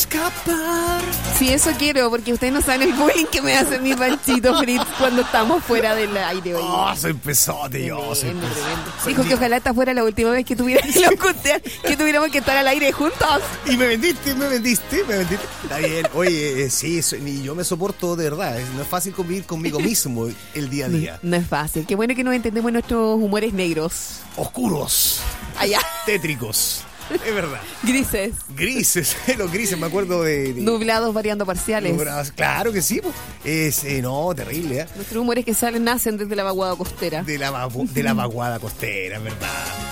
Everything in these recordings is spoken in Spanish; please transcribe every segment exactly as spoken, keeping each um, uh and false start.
escapar. Sí, eso quiero, porque ustedes no saben el bullying que me hace mi Panchito Fritz cuando estamos fuera del aire. Oye. Oh, soy pesote yo, soy Tremendo, pesote. tremendo. Soy Dijo li- que ojalá esta fuera la última vez que tuviera que locutear, que tuviéramos que estar al aire juntos. Y me vendiste, me vendiste, me vendiste. Está bien. Oye, eh, sí, soy- ni yo me soporto de verdad. Es- No es fácil convivir conmigo mismo el día a día. No es fácil. Qué bueno que nos entendemos nuestros humores negros. Oscuros, Allá. tétricos. Es verdad. Grises. Grises, los grises, me acuerdo de... de Nublados variando parciales. Nublados. Claro que sí, po. Es, eh, no, terrible, ¿eh? Nuestros humores que salen nacen desde la vaguada costera. De la, vagu- de la vaguada costera, ¿verdad?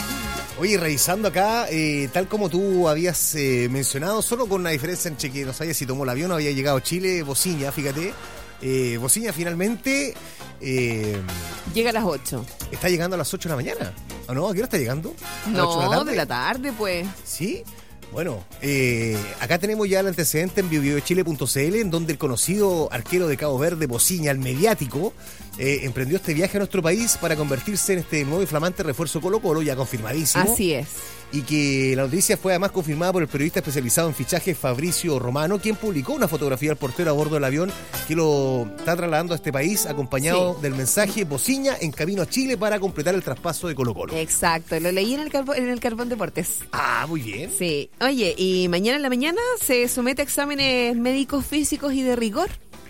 Oye, revisando acá, eh, tal como tú habías eh, mencionado, solo con una diferencia entre que no sabía si tomó el avión o había llegado a Chile, Bociña, fíjate. Eh, Bociña finalmente eh, Llega a las ocho. está llegando a las ocho de la mañana. ¿O no? ¿A qué hora está llegando? ¿A las ocho No, de la tarde, pues. ¿Sí? Bueno, eh, acá tenemos ya el antecedente en biobiochile punto c l, en donde el conocido arquero de Cabo Verde, Bociña, el mediático, eh, emprendió este viaje a nuestro país para convertirse en este nuevo y flamante refuerzo Colo-Colo, ya confirmadísimo. Así es. Y que la noticia fue además confirmada por el periodista especializado en fichajes Fabricio Romano, quien publicó una fotografía del portero a bordo del avión que lo está trasladando a este país, acompañado Sí. del mensaje Bociña en camino a Chile para completar el traspaso de Colo-Colo. Exacto, lo leí en el, Carbo- en el Carbón Deportes. Ah, muy bien. Sí. Oye, y mañana en la mañana se somete a exámenes médicos, físicos y de rigor.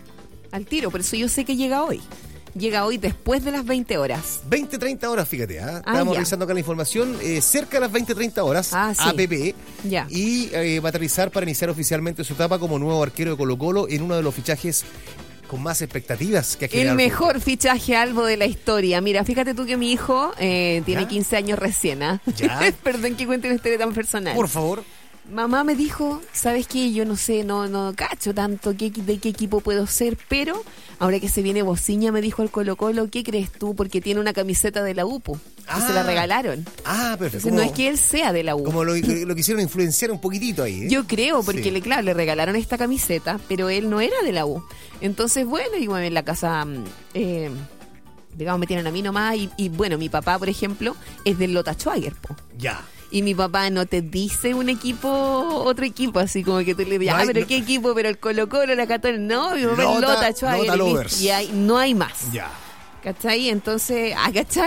Al tiro, por eso yo sé que llega hoy. Llega hoy después de las veinte horas. veinte, treinta horas, fíjate, ¿ah? Ah, Estamos ya. revisando acá la información, eh, cerca de las veinte, treinta horas, Ah, sí. A P P, Ya. y eh, va a aterrizar para iniciar oficialmente su etapa como nuevo arquero de Colo-Colo en uno de los fichajes con más expectativas que ha El generado mejor fichaje albo de la historia. Mira, fíjate tú que mi hijo eh, tiene ¿Ya? quince años recién, ¿ah? ¿Ya? Perdón que cuente una historia tan personal. Por favor. Mamá me dijo, ¿sabes qué? Yo no sé, no no cacho tanto qué, de qué equipo puedo ser, pero ahora que se viene Bociña, me dijo el Colo-Colo, ¿qué crees tú? Porque tiene una camiseta de la U P U, Ah. y se la regalaron. Ah, perfecto. Entonces no es que él sea de la U. Como lo, lo quisieron influenciar un poquitito ahí, ¿eh? Yo creo, porque Sí. le, claro, le regalaron esta camiseta, pero él no era de la U. Entonces, bueno, y bueno, en la casa, mm, eh, digamos, me tienen a mí nomás. Y, y bueno, mi papá, por ejemplo, es del Lota Schwager, po. Ya. Y mi papá no te dice un equipo, otro equipo, así como que tú le digas, No ah, hay- pero no- ¿qué equipo? Pero el Colo-Colo, la Católica, no, mi papá es Lota- Lota Schwager. Lota y- lovers. y hay, no hay más. Ya. ¿Cachai? Entonces, ¿ah, cachai?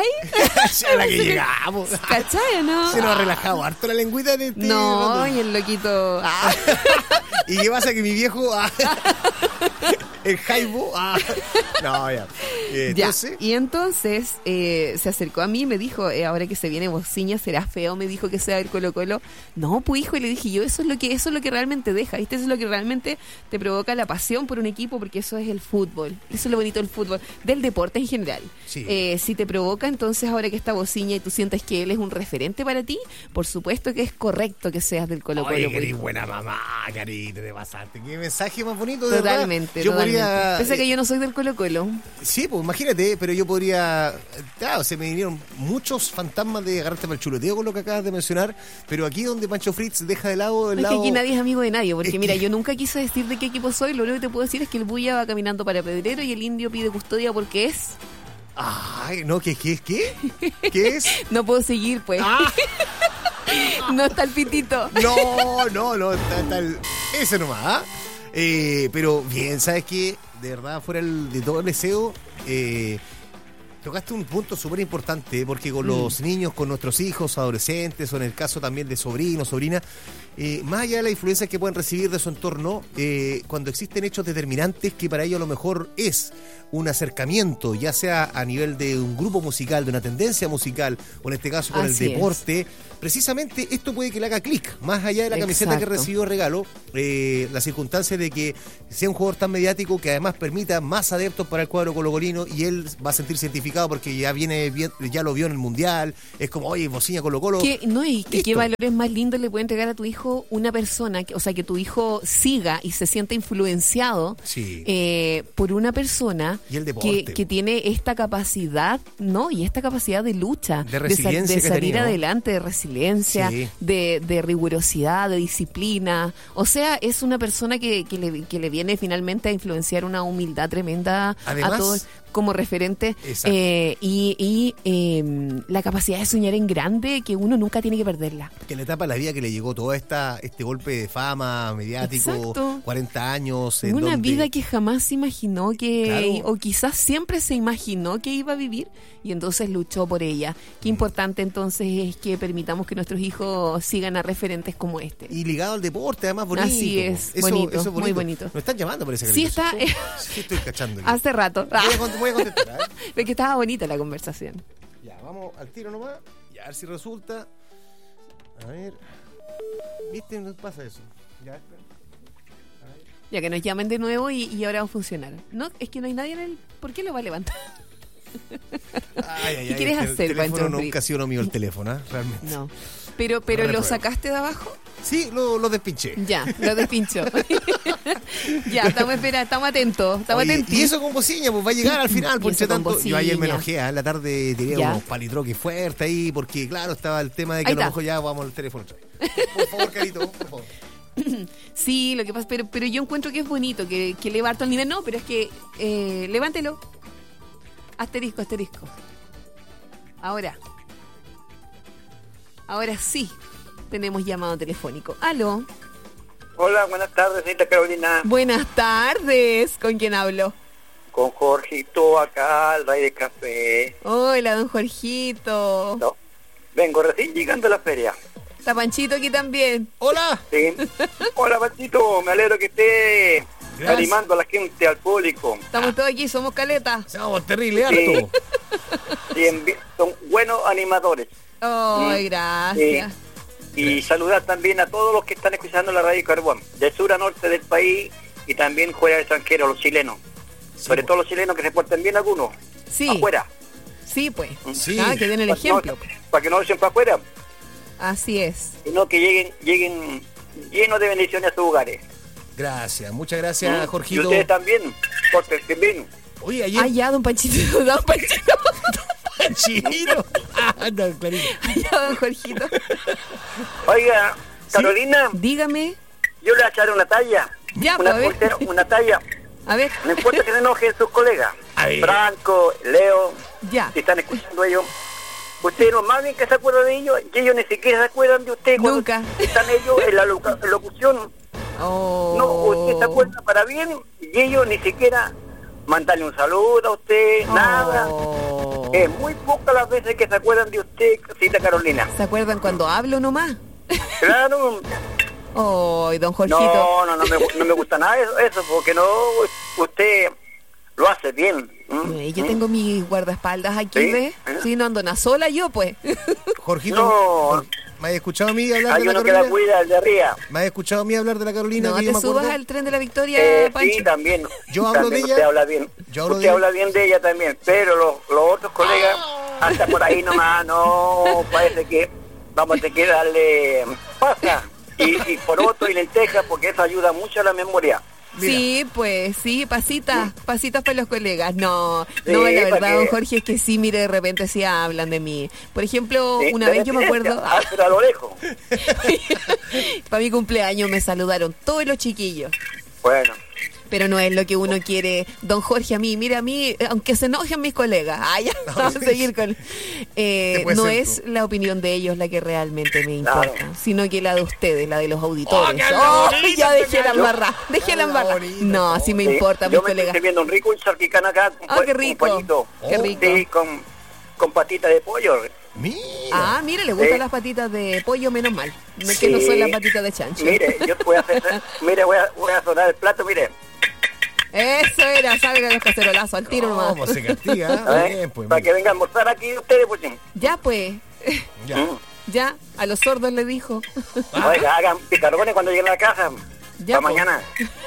A la que llegamos. ¿Cachai o no? Se nos ha relajado harto la lengüita en este No, rato. y el loquito... ah. ¿Y qué pasa? Que mi viejo... ah, el Jaibo... ah, no, ya. Eh, Ya, entonces... y entonces eh, se acercó a mí y me dijo, eh, ahora que se viene Bociña, ¿será feo? Me dijo que sea el Colo-Colo. No, pues hijo, y le dije yo, eso es lo que eso es lo que realmente deja, ¿viste? Eso es lo que realmente te provoca la pasión por un equipo, porque eso es el fútbol. Eso es lo bonito del fútbol, del deporte en general. Sí. Eh, si te provoca, entonces ahora que está Bociña y tú sientes que él es un referente para ti, por supuesto que es correcto que seas del Colo-Colo. Oye, pues, qué hijo. buena mamá, carita, te pasaste. Qué mensaje más bonito, de verdad. Totalmente, Yo totalmente. podría... Pese a que eh, yo no soy del Colo-Colo. Sí, pues imagínate, pero yo podría... Claro, se me vinieron muchos fantasmas de agarrarte para el chuleteo con lo que acabas de mencionar, pero aquí donde Pancho Fritz deja de lado el Es que lado... aquí nadie es amigo de nadie, porque Es mira, que- yo nunca quise decir de qué equipo soy, lo único que te puedo decir es que el Bulla va caminando para Pedrero y el Indio pide custodia porque es... Ay, no, ¿qué, qué, qué? ¿Qué es? No puedo seguir, pues. Ah, No está el pitito. no, no, no, está, está el- ese nomás, ¿ah? Eh, pero bien, ¿sabes qué? De verdad, fuera el, de todo el deseo, eh, tocaste un punto súper importante, porque con los niños, con nuestros hijos, adolescentes, o en el caso también de sobrinos, sobrinas, eh, más allá de la influencia que pueden recibir de su entorno, eh, cuando existen hechos determinantes que para ellos a lo mejor es un acercamiento, ya sea a nivel de un grupo musical, de una tendencia musical, o en este caso con Así el es. deporte, precisamente esto puede que le haga clic, más allá de la camiseta que Exacto. recibió regalo, eh, la circunstancia de que sea un jugador tan mediático que además permita más adeptos para el cuadro colocolino, y él va a sentirse identificado porque ya viene bien, ya lo vio en el mundial, es como, oye, Bociña Colo Colo. ¿Qué, no, y que- qué Listo. valores más lindos le puede entregar a tu hijo una persona, que, o sea, que tu hijo siga y se sienta influenciado Sí. eh, por una persona Y el deporte. que, que tiene esta capacidad, ¿no? Y esta capacidad de lucha, De sa- resiliencia de que salir tenía, ¿no? adelante, de resiliencia, Sí. de, de rigurosidad, de disciplina. O sea, es una persona que, que, le, que le viene finalmente a influenciar una humildad tremenda Además, a todos. como referente eh, y, y eh, la capacidad de soñar en grande, que uno nunca tiene que perderla. Que en la etapa de la vida que le llegó todo esta, este golpe de fama mediático, Exacto. cuarenta años. En Una donde... vida que jamás se imaginó que, claro. o quizás siempre se imaginó que iba a vivir y entonces luchó por ella. Qué importante entonces es que permitamos que nuestros hijos sigan a referentes como este. Y ligado al deporte, además bonito. Así es, eso, bonito, eso es bonito, muy bonito. Nos están llamando por ese Sí está, eh, sí estoy cachando. hace rato. Voy a, cont- voy a contestar. ¿eh? Ve que estaba bonita la conversación. Ya, vamos al tiro nomás. Y a ver si resulta. A ver. ¿Viste? No pasa eso. Ya, espera. A ver. Ya que nos llamen de nuevo y, y ahora va a funcionar. No, es que no hay nadie en el... ¿Por qué lo va a levantar? Ay, ay, ¿Qué ay, quieres el hacer, teléfono Pancho? nunca ha sido lo mío el teléfono, ¿eh? Realmente. No. Pero, pero No ¿lo repruebo. sacaste de abajo? Sí, lo, lo despinché. Ya, lo despinchó. Ya, estamos esperando, estamos atentos, estamos Oye, atentos. y eso con bocina, pues va a llegar al final, Y porque eso con tanto. Yo ayer me bocina. enojé, ¿eh? En la tarde tenía Ya. unos palitroques fuertes ahí, porque claro, estaba el tema de que Ahí a lo está. mejor ya vamos al teléfono. Por favor, Carito, por favor. Sí, lo que pasa, pero, pero yo encuentro que es bonito, que, que eleva harto el nivel. No, pero es que, eh, levántelo. Asterisco, asterisco. Ahora. Ahora sí, tenemos llamado telefónico. Aló. Hola, buenas tardes, señorita Carolina. Buenas tardes. ¿Con quién hablo? Con Jorgito acá, al Rey de Café. Hola, don Jorgito. No, vengo recién llegando a la feria. Está Panchito aquí también. Hola. ¿Sí? Hola, Pachito, me alegro que esté Gracias. animando a la gente, al público. Estamos todos aquí, somos caleta. Somos terrible Sí. harto. Bien, bien, son buenos animadores. Ay, Sí. gracias. Y saludar también a todos los que están escuchando la radio Carbón, de sur a norte del país y también fuera del extranjero, los chilenos. Sobre po. todo los chilenos que se porten bien algunos. Sí, Afuera. sí, pues. Sí. Ah, que den el Para que no- ejemplo. para que no lo echen para afuera, Así es. sino que lleguen, lleguen llenos de bendiciones a sus hogares. Gracias, muchas gracias, Y Jorgito. ustedes también, pórtense bien. Oye, ayer. Ah, ya, don Panchito, don Panchito. Chino. Ah, no, clarito. Ya, don Jorgito. Oiga, Carolina, Dígame. yo le voy a echar una talla. Ya, una, pues, a ver. portera- una talla. A ver, No importa que se enojen sus colegas. A ver. Franco, Leo, ya. si están escuchando ellos. Ustedes no más bien que se acuerdan de ellos, y ellos ni siquiera se acuerdan de usted cuando Nunca. están ellos en la loca- locución. Oh. No, usted se acuerda para bien y ellos ni siquiera mandarle un saludo a usted, nada. Oh. Es muy pocas las veces que se acuerdan de usted, cita Carolina. ¿Se acuerdan cuando hablo nomás? Claro. Ay, don Jorgito. No, no, no me, no me gusta nada eso, eso, porque no, usted lo hace bien. ¿m? Eh, yo tengo mis guardaespaldas aquí, ¿Sí? ¿ves? ¿Eh? Sí, no ando nada sola yo, pues. Jorgito, No. ¿me has escuchado a mí hablar Hay de la uno que la Carolina? cuida, el de arriba. ¿Me has escuchado a mí hablar de la Carolina? No que yo te me subas acuerdo? al tren de la victoria, Eh, Pancho. sí, también. Yo hablo También de ella. Usted habla bien. Yo hablo usted de ella. habla bien de ella también, pero los, los otros colegas, hasta por ahí nomás, no, parece que vamos a tener que darle pasta y, y poroto y lentejas, porque eso ayuda mucho a la memoria. Mira. Sí, pues, sí, pasitas, pasitas para los colegas. No, Sí, no, la verdad, para don que- Jorge, es que sí, mire, de repente sí hablan de mí. Por ejemplo, Sí, una de vez yo me repente, acuerdo, ah, pero a lo lejos. para mi cumpleaños me saludaron todos los chiquillos. Bueno, Pero no es lo que uno quiere, don Jorge, a mí, mira a mí, eh, aunque se enojen mis colegas, ah, ya, vamos a seguir con... Eh, ¿Qué puede no ser es tú? la opinión de ellos la que realmente me Claro. importa, sino que la de ustedes, la de los auditores. Oh, qué habla Oh, bonito, ya qué dejé la habla- embarra, dejé la habla embarra. bonito, No, sí me sí, importa, mis yo me colegas. estoy viendo un rico un charquicán acá, con, Ah, pa- qué con rico, pollito. qué rico. Sí, con, con patita de pollo. Mira. Ah, mire, le gustan Sí. las patitas de pollo, menos mal. No es Sí. que no son las patitas de chancho. Mire, yo voy a hacer, mire, voy a, voy a sonar el plato, mire. Eso era, salgan los cacerolazos, al tiro nomás. ¿Cómo se castiga? ¿eh? Bien, pues, para mira. que vengan a almorzar aquí ustedes, pues. sí. Ya pues, Ya. Mm. ya, a los sordos le dijo. Oiga, hagan picarones cuando lleguen a la casa. Ya, para pues. mañana.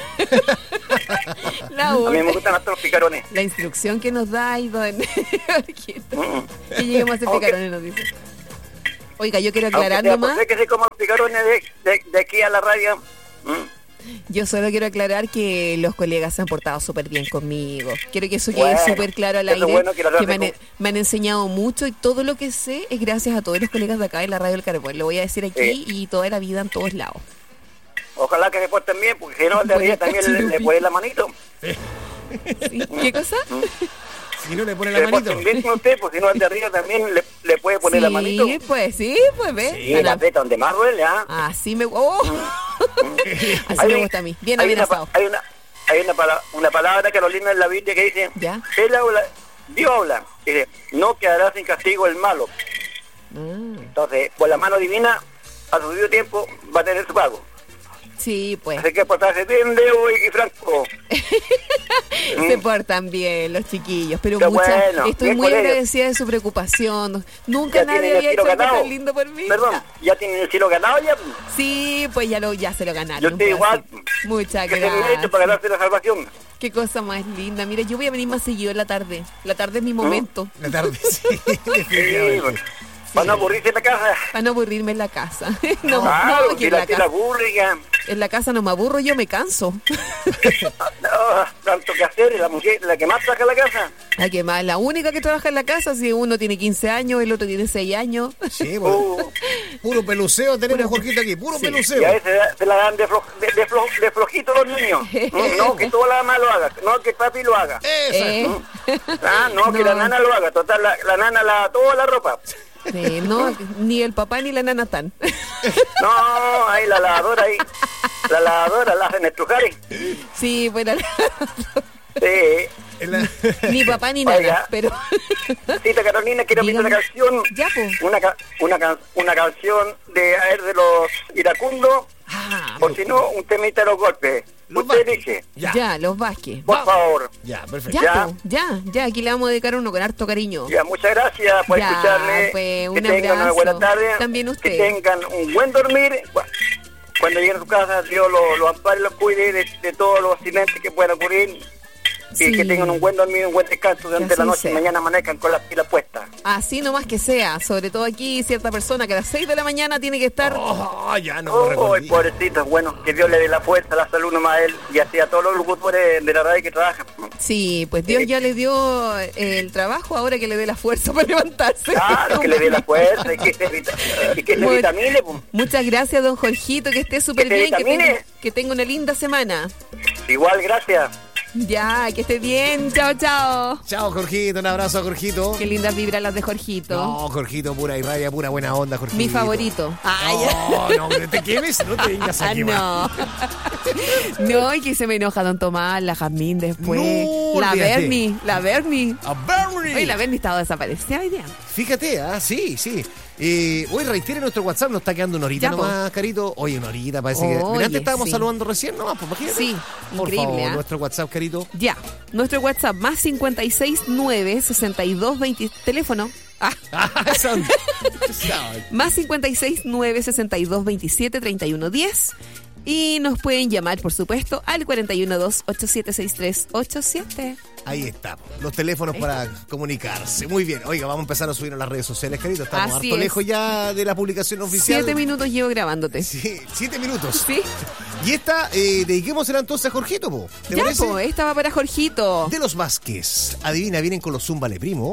La, A mí me orden, gustan harto los picarones. la instrucción que nos da y don Jorgito, Mm. que lleguemos a hacer Aunque- picarones, nos dice. Oiga, yo quiero Aunque aclarar sea por nomás, ser que se coman los picarones de, de, de aquí a la radio. Mm. yo solo quiero aclarar que los colegas se han portado súper bien conmigo. Quiero que eso quede Bueno, súper claro al eso es aire, bueno que lo que me han, hagas me han enseñado mucho y todo lo que sé es gracias a todos los colegas de acá de la radio del Carbón. Lo voy a decir aquí Sí. y toda la vida en todos lados. Ojalá que se porten bien, porque si no, el de arriba Bueno, también le, le Chirupi. pone la manito. ¿Sí? ¿Qué cosa? Si no le pone la Se manito. porten bien con usted, pues si no es de arriba también le, le puede poner sí, la manito. pues, sí, pues, ve. Sí, la aprieta donde más duele, ¿ah? Así me... Oh. Así Hay me un- gusta a mí. Bien hay una, amenazado. pa- hay una, hay una, pala- una palabra, Carolina, en la Biblia que dice, Ya. él habla, Dios habla, dice, no quedará sin castigo el malo. Mm. Entonces, por la mano divina, a su debido tiempo, va a tener su pago. Sí, pues. Así que portarse bien, Leo y, y Franco. Se portan bien los chiquillos, pero Qué muchas, bueno, estoy bien muy con ellos. agradecida de su preocupación. Nunca Ya nadie tienen el había tiro hecho algo ganado. tan lindo por mí. Perdón, ya tienen el cielo ganado ya. Sí, pues ya lo ya se lo ganaron. Yo estoy pues, igual. así. Muchas Que se han hecho gracias. para ganarse la salvación. Qué cosa más linda. Mira, yo voy a venir más seguido en la tarde. La tarde es mi momento. La tarde, sí. Sí, definitivamente. para no aburrirse en la casa. Para no aburrirme en la casa. No, Claro, no, que que en la, la que la casa, aburre. en la casa no me aburro, yo me canso. No, tanto que hacer, la mujer, la que más saca la casa. La que más, la única que trabaja en la casa, si uno tiene quince años, el otro tiene seis años. Sí, pues, Uh, puro peluceo tenemos, Puro- Jorgito, aquí. Puro Sí. peluceo. y a veces se la dan de, flo, de, de, flo, de flojito los niños. Mm, No, que toda la mamá lo haga, no que papi lo haga. Esa. Eh, Ah, no, que No. la nana lo haga. Total, la, la nana la toda la ropa. sí, no, ni el papá ni la nana están. No, ahí la lavadora ahí. La lavadora la hacen estrujar. Sí, pues la- Sí. En la- ni papá ni Oiga. nana, pero Tita Carolina, quiero pedir una Dígame. canción. Ya, pues. Una, ca- una, can- una canción de a ver, de los iracundos. Ah, O si no, un temita de los golpes. Los Usted Vázquez. dice, Ya. ya, los Vázquez. por Vamos. favor. Ya, perfecto. Ya, Ya. po, ya, ya, aquí le vamos a dedicar uno con harto cariño. Ya, muchas gracias por Ya, escucharme. pues, un que tengan una abrazo. buena tarde. También usted. Que tengan un buen dormir. Cu- Cuando lleguen a su casa, Dios los lo ampare y los cuide de, de todos los accidentes que puedan ocurrir. Y Sí. que tengan un buen dormir, un buen descanso durante así la noche sea. y mañana amanezcan con las pilas puestas. Así nomás que sea, sobre todo aquí cierta persona que a las seis de la mañana tiene que estar... Oh, ya no me Oh, recordé. pobrecito, bueno, que Dios le dé la fuerza, la salud nomás a él y así a todos los locutores de la radio que trabajan. Sí, pues Dios ya le dio el trabajo, ahora que le dé la fuerza para levantarse. Claro, que le dé la fuerza y que se, vita- y que se Bueno. vitamine. Pues. Muchas gracias, don Jorgito, que esté súper Que te bien, que tenga, vitamine. que tenga una linda semana. Igual, gracias. Ya, que esté bien, chao, chao. Chao, Jorgito. Un abrazo a Jorgito. Qué lindas vibras las de Jorgito. No, Jorgito, pura y raya, pura buena onda, Jorgito. Mi favorito. Ay, No, no, no te quemes, no te vengas a Ah, quemar. no. No, y que se me enoja don Tomás, la Jazmín después. No, la olvídate. Bernie, la Bernie. A Bernie. Oye, la Bernie estaba desaparecida hoy día. Fíjate, ah, sí, sí. Eh, hoy reitera nuestro WhatsApp, nos está quedando una horita Ya, po. nomás, Carito. Oye, una horita, parece que. Oye, Mira, antes estábamos sí. saludando recién nomás, pues imagínate. Sí, Por increíble, favor, ¿ah? nuestro WhatsApp, Carito. Ya, nuestro WhatsApp más cincuenta y seis nueve sesenta y dos veinte teléfono. Ah, Ah, son- sabes. más cincuenta y seis nueve sesenta y dos veintisiete treinta y uno diez. Y nos pueden llamar, por supuesto, al cuarenta y uno dos ocho siete seis tres ocho siete. Ahí está, los teléfonos Ahí para comunicarse. Muy bien. Oiga, vamos a empezar a subir a las redes sociales, Carito. Estamos Así harto es. lejos ya de la publicación oficial. Siete minutos llevo grabándote. Sí, siete minutos. ¿Sí? Y esta, eh, dediquémosela entonces a Jorgito, po. ¿Te Ya, parece? pues, esta va para Jorgito. De los Vázquez. Adivina, vienen con los Zúmbale Primo.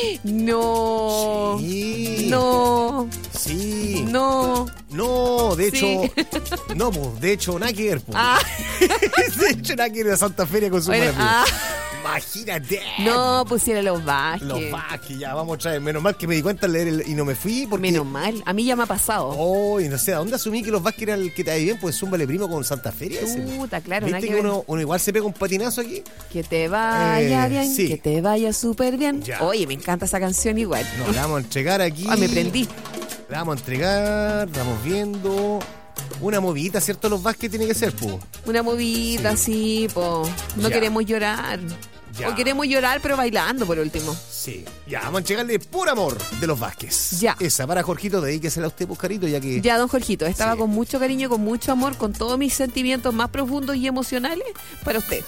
No. Sí. No. Sí. No. No, de hecho. Sí. No, po, de hecho, nada que ver, po. Ah. De hecho, nada que ver a Santa Feria con Zúmbale Bueno, Primo. ah. Imagínate. No, pusiera los Vázquez. Los Vázquez, ya, vamos a traer. Menos mal que me di cuenta al leer el- y no me fui porque. Menos mal. A mí ya me ha pasado. Oh, y no sé, ¿a dónde asumí que los Vázquez era el que te da bien? Pues Zúmbale Primo con Santa Feria. ese. Puta, claro, ¿Viste nada que que ver. uno, uno igual se pega un patinazo aquí? Que te vaya Eh, bien, sí. que te vaya súper bien. Ya. Oye, me encanta esa canción igual. No, la vamos a entregar aquí. Ah, me prendí. La vamos a entregar, estamos viendo. Una movidita, ¿cierto? Los Vázquez tiene que ser, pues. Una movida así, po. No Ya. queremos llorar. Ya. O queremos llorar, pero bailando por último. Sí. Ya, vamos a entregarle Por Amor de los Vázquez. Ya. Esa, para Jorgito, dedíquesela a usted, pues, Carito, ya que. Ya, don Jorgito, estaba Sí. con mucho cariño, con mucho amor, con todos mis sentimientos más profundos y emocionales para usted.